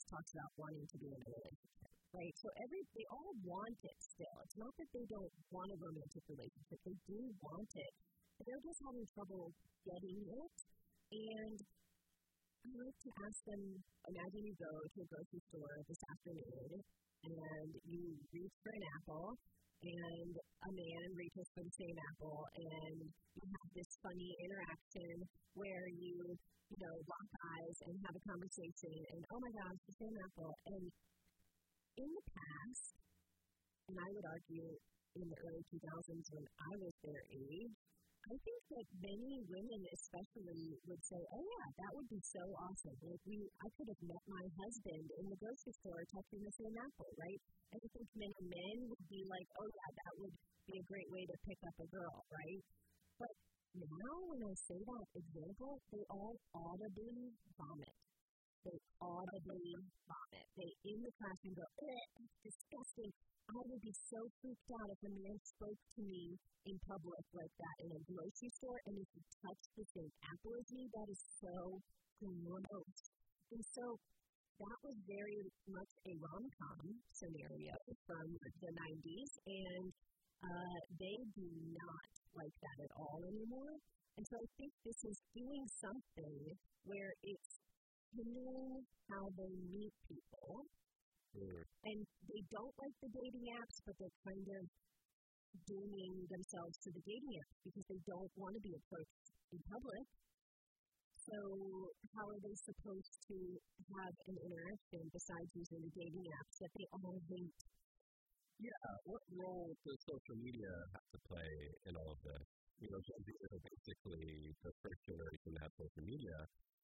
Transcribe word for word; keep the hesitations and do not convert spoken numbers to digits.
always talks about wanting to be in a relationship, right? So every they all want it still. It's not that they don't want a romantic relationship. They do want it. They're just having trouble getting it. And I like to ask them, imagine you go to a grocery store this afternoon and you reach for an apple and a man reaches for the same apple and you have this funny interaction where you, you know, lock eyes and have a conversation and, oh my gosh, the same apple. And in the past, and I would argue in the early two thousands when I was their age, I think that many women especially would say, oh yeah, that would be so awesome. Like we, I could have met my husband in the grocery store touching the same apple, right? I think many men would be like, oh yeah, that would be a great way to pick up a girl, right? But now when I say that example, they all audibly vomit. They audibly vomit. They in the classroom go, ugh, disgusting. I would be so freaked out if a man spoke to me in public like that in a grocery store, and if he touched the same apple as me, that is so gross. And so that was very much a rom-com scenario from the nineties, and uh, they do not like that at all anymore. And so I think this is doing something where it's hindering how they meet people. Mm. And they don't like the dating apps, but they're kind of dooming themselves to the dating apps because they don't want to be approached in public. So how are they supposed to have an interaction besides using the dating apps that they all hate? Yeah, what role does social media have to play in all of this? You know, Gen Z are basically the first generation to have social media.